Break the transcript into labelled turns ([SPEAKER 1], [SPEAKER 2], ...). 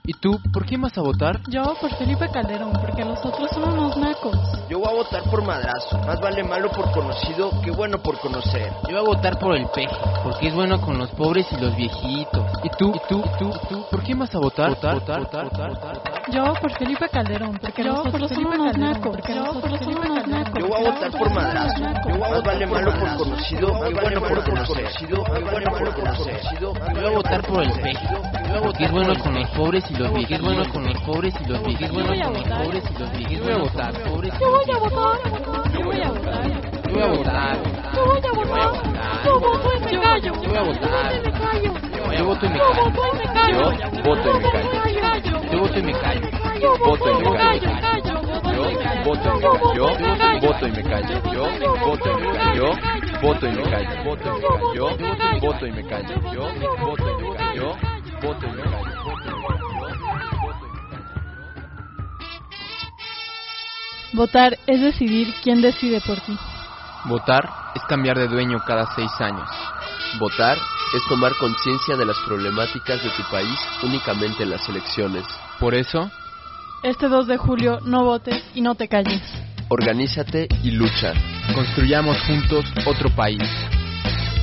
[SPEAKER 1] ¿Y tú, por quién vas a votar?
[SPEAKER 2] Yo por Felipe Calderón, porque los otros son unos nacos.
[SPEAKER 3] Yo voy a votar por Madrazo. Más vale malo por conocido que bueno por conocer.
[SPEAKER 1] Yo voy a votar por el Peje, porque es bueno con los pobres y los viejitos. ¿Y tú, por quién vas a votar?
[SPEAKER 2] Yo por Felipe Calderón, porque los otros son unos nacos.
[SPEAKER 3] Yo voy a votar por Madrazo. Más vale malo por conocido que bueno por conocer.
[SPEAKER 1] Yo voy a votar por el Peje, porque es bueno con los pobres y los viejitos. Yo voy a votar. Yo voto y me callo.
[SPEAKER 4] Yo voto y me callo.
[SPEAKER 1] Yo voto y me callo.
[SPEAKER 4] Voto y me callo. Yo voto y me callo. Yo voto y me callo. Yo voto y me callo. Voto y me callo. Voto y me callo. Voto y me callo. Yo voto y me callo. Voto y me callo.
[SPEAKER 2] Votar es decidir quién decide por ti.
[SPEAKER 1] Votar es cambiar de dueño cada 6 años.
[SPEAKER 5] Votar es tomar conciencia de las problemáticas de tu país únicamente en las elecciones.
[SPEAKER 1] Por eso,
[SPEAKER 2] Este 2 de julio no votes y no te calles.
[SPEAKER 5] Organízate y lucha.
[SPEAKER 1] construyamos juntos otro país.